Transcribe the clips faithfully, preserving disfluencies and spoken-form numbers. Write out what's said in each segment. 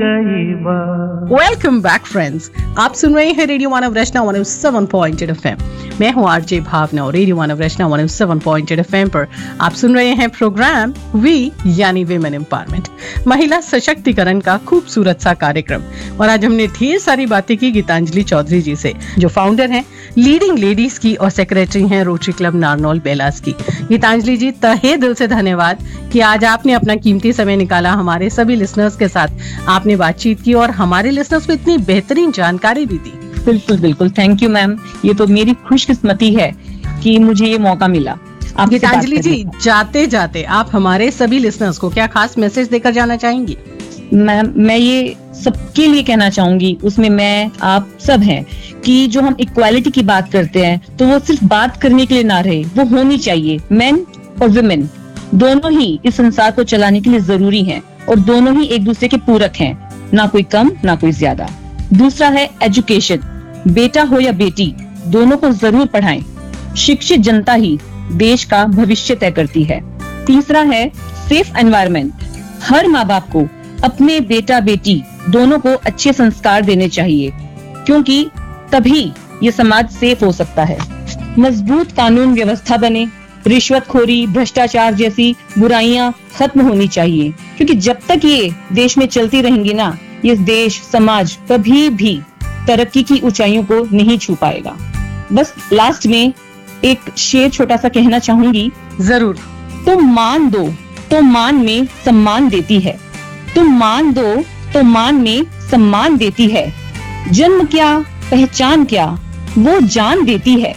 Welcome back friends, आप सुन रहे हैं रेडियो मानव रचना one O seven point eight FM. मैं हूं आरजे भावना और रेडियो मानव रचना one O seven point eight FM पर आप सुन रहे हैं प्रोग्राम वी यानी विमेन एम्पावरमेंट, महिला सशक्तिकरण का खूबसूरत सा कार्यक्रम। और आज हमने ढेर सारी बातें की गीतांजलि चौधरी जी से, जो फाउंडर हैं लीडिंग लेडीज की और सेक्रेटरी हैं रोटरी क्लब नारनौल बेलास की। गीतांजलि जी, तहे दिल से धन्यवाद कि आज आपने अपना कीमती समय निकाला, हमारे सभी लिसनर्स के साथ आपने बातचीत की और हमारे लिसनर्स को इतनी बेहतरीन जानकारी भी दी। बिल्कुल बिल्कुल, थैंक यू मैम। ये तो मेरी खुशकिस्मती है कि मुझे ये मौका मिला। गीतांजलि जी, जाते जाते आप हमारे सभी लिसनर्स को क्या खास मैसेज देकर जाना चाहेंगी? मैम, मैं ये सबके लिए कहना चाहूंगी, उसमें मैं आप सब हैं, कि जो हम इक्वालिटी की बात करते हैं तो वो सिर्फ बात करने के लिए ना रहे, वो होनी चाहिए। मेन और वुमेन दोनों ही इस संसार को चलाने के लिए जरूरी हैं और दोनों ही एक दूसरे के पूरक हैं, ना कोई कम ना कोई ज्यादा। दूसरा है एजुकेशन, बेटा हो या बेटी दोनों को जरूर पढ़ाएं। शिक्षित जनता ही देश का भविष्य तय करती है। तीसरा है सेफ एनवायरनमेंट, हर माँ बाप को अपने बेटा बेटी दोनों को अच्छे संस्कार देने चाहिए, क्योंकि तभी ये समाज सेफ हो सकता है। मजबूत कानून व्यवस्था बने, रिश्वतखोरी भ्रष्टाचार जैसी बुराइयां खत्म होनी चाहिए, क्योंकि जब तक ये देश में चलती रहेंगी ना, ये देश समाज कभी भी तरक्की की ऊंचाइयों को नहीं छू पाएगा। बस लास्ट में एक शेर छोटा सा कहना चाहूंगी। जरूर। तुम मान दो तो मान में सम्मान देती है, तुम मान दो तो मान में सम्मान देती है। जन्म क्या पहचान क्या वो जान देती है।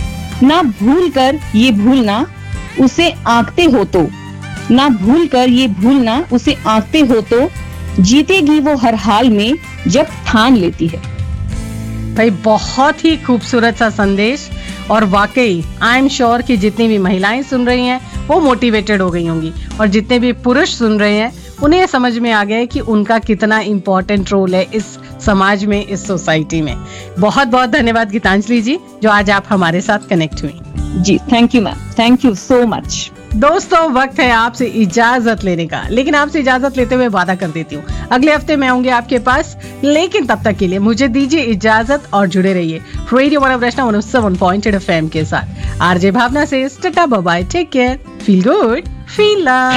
ना भूल कर ये भूलना उसे आंकते हो तो, ना भूल कर ये भूलना उसे आंकते हो तो, जीतेगी वो हर हाल में जब ठान लेती है। भाई, बहुत ही खूबसूरत सा संदेश, और वाकई आई एम श्योर कि जितनी भी महिलाएं सुन रही हैं वो मोटिवेटेड हो गई होंगी, और जितने भी पुरुष सुन रहे हैं उन्हें समझ में आ गया है कि उनका कितना इम्पोर्टेंट रोल है इस समाज में, इस सोसाइटी में। बहुत बहुत धन्यवाद गीतांजलि जी, जो आज आप हमारे साथ कनेक्ट हुई। जी thank you ma'am, thank you so much. दोस्तों, वक्त है आपसे इजाजत लेने का, लेकिन आपसे इजाजत लेते हुए वादा कर देती हूँ अगले हफ्ते मैं आऊंगी आपके पास, लेकिन तब तक के लिए मुझे दीजिए इजाजत और जुड़े रहिए रेडियो मानव रचना one O seven point eight FM के साथ। आरजे भावना से tata bye bye, take care, feel good, feel love.